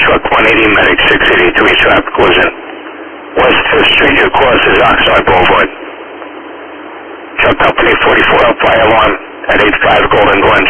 truck 180, medic 683, traffic collision. West 5th Street, your course is Oxnard Boulevard. Truck company 44 up, fire alarm at 85 Golden Glen